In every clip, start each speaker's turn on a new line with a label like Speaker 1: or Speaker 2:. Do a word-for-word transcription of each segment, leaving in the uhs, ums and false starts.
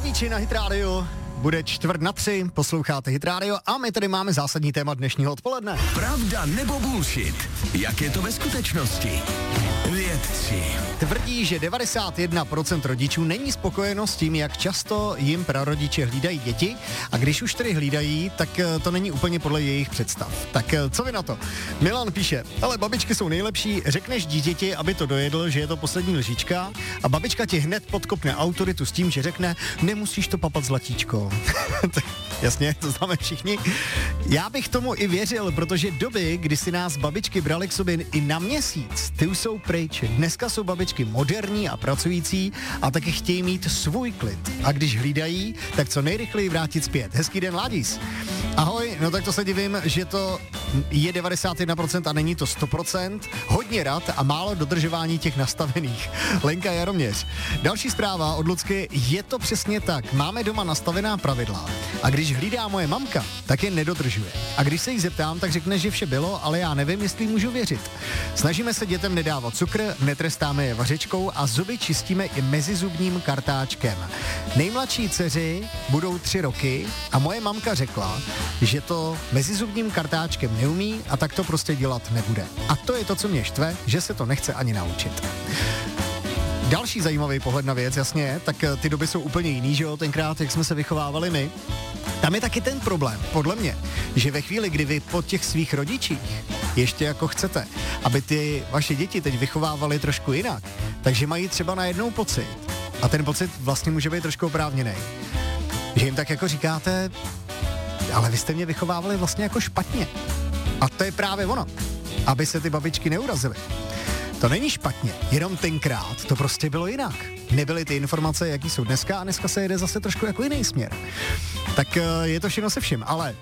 Speaker 1: Avicii na Hit Radio. Bude čtvrt na tři, posloucháte Hit Radio a my tady máme zásadní téma dnešního odpoledne.
Speaker 2: Pravda nebo bullshit? Jak je to ve skutečnosti? Vědci
Speaker 1: tvrdí, že devadesát jedna procent rodičů není spokojeno s tím, jak často jim prarodiče hlídají děti, a když už tedy hlídají, tak to není úplně podle jejich představ. Tak co vy na to? Milan píše, ale babičky jsou nejlepší, řekneš dítěti, aby to dojedl, že je to poslední lžička, a babička ti hned podkopne autoritu s tím, že řekne, nemusíš to papat, zlatíčko. Jasně, to známe všichni. Já bych tomu i věřil, protože doby, kdy si nás babičky brali k sobě i na měsíc, ty už jsou pryč. Dneska jsou babičky moderní a pracující a taky chtějí mít svůj klid. A když hlídají, tak co nejrychleji vrátit zpět. Hezký den, Ládis. Ahoj, no tak to se divím, že to je devadesát jedna procent a není to sto procent. Hodně rad a málo dodržování těch nastavených. Lenka Jaroměř. Další zpráva od Lucky, je to přesně tak. Máme doma nastavená pravidla a když hlídá moje mamka, tak je nedodržuje. A když se jí zeptám, tak řekne, že vše bylo, ale já nevím, jestli můžu věřit. Snažíme se dětem nedávat cukr, netrestáme je vařečkou a zuby čistíme i mezizubním kartáčkem. Nejmladší dceři budou tři roky a moje mamka řekla, že to mezizubním kartáčkem neumí a tak to prostě dělat nebude. A to je to, co mě štve, že se to nechce ani naučit. Další zajímavý pohled na věc, jasně, tak ty doby jsou úplně jiný, že jo, tenkrát, jak jsme se vychovávali my. Tam je taky ten problém, podle mě, že ve chvíli, kdy vy po těch svých rodičích ještě jako chcete, aby ty vaše děti teď vychovávali trošku jinak, takže mají třeba najednou pocit, a ten pocit vlastně může být trošku oprávněný, že jim tak jako říkáte, ale vy jste mě vychovávali vlastně jako špatně. A to je právě ono, aby se ty babičky neurazily. To není špatně, jenom tenkrát to prostě bylo jinak. Nebyly ty informace, jaký jsou dneska, a dneska se jede zase trošku jako jiný směr. Tak je to všechno se vším, ale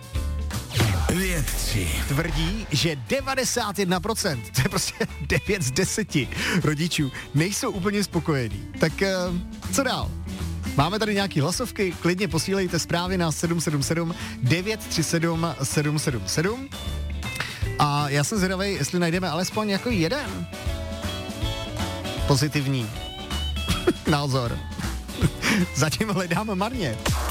Speaker 2: vědci
Speaker 1: tvrdí, že devadesát jedna procent, to je prostě devět z deseti rodičů, nejsou úplně spokojení. Tak co dál? Máme tady nějaký hlasovky, klidně posílejte zprávy na sedm sedm sedm devět tři sedm sedm sedm sedm. A já jsem zvědavej, jestli najdeme alespoň jako jeden pozitivní názor. Zatím hledám marně.